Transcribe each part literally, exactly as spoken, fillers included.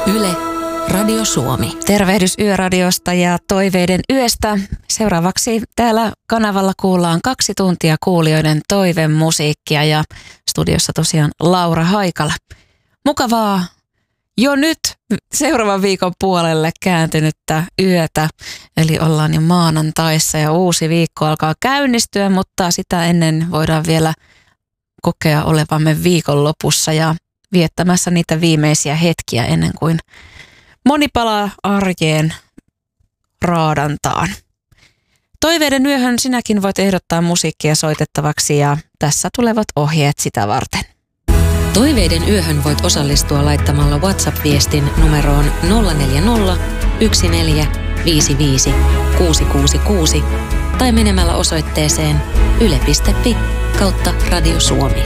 Yle, Radio Suomi. Tervehdys Yöradiosta ja toiveiden yöstä. Seuraavaksi täällä kanavalla kuullaan kaksi tuntia kuulijoiden toivemusiikkia ja studiossa tosiaan Laura Haikala. Mukavaa jo nyt seuraavan viikon puolelle kääntynyttä yötä. Eli ollaan jo maanantaissa ja uusi viikko alkaa käynnistyä, mutta sitä ennen voidaan vielä kokea olevamme viikonlopussa ja viettämässä niitä viimeisiä hetkiä ennen kuin moni palaa arjeen raadantaan. Toiveiden yöhön sinäkin voit ehdottaa musiikkia soitettavaksi ja tässä tulevat ohjeet sitä varten. Toiveiden yöhön voit osallistua laittamalla WhatsApp-viestin numeroon nolla neljä nolla, yksi neljä, viisi viisi, kuusi kuusi kuusi tai menemällä osoitteeseen yle piste fi kautta Radio Suomi.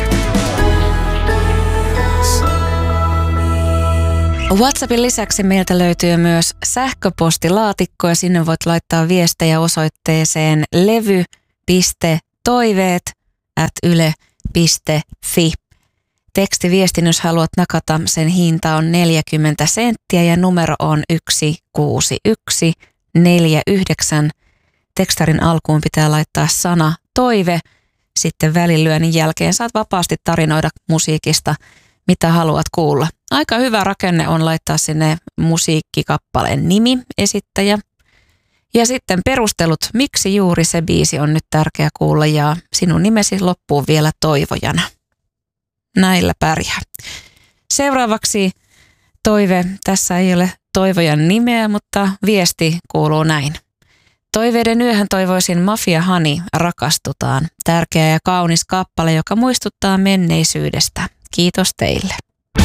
WhatsAppin lisäksi meiltä löytyy myös sähköpostilaatikko ja sinne voit laittaa viestejä osoitteeseen levy piste toiveet ät yle piste fi. Tekstiviestin, jos haluat nakata, sen hinta on neljäkymmentä senttiä ja numero on yksi kuusi yksi neljä yhdeksän. Tekstarin alkuun pitää laittaa sana toive, sitten välilyönnin jälkeen saat vapaasti tarinoida musiikista, mitä haluat kuulla. Aika hyvä rakenne on laittaa sinne musiikkikappaleen nimi, esittäjä ja sitten perustelut, miksi juuri se biisi on nyt tärkeä kuulla ja sinun nimesi loppuu vielä toivojana. Näillä pärjää. Seuraavaksi toive. Tässä ei ole toivojan nimeä, mutta viesti kuuluu näin. Toiveiden yöhön toivoisin Mafia Honey, Rakastutaan. Tärkeä ja kaunis kappale, joka muistuttaa menneisyydestä. Kiitos teille.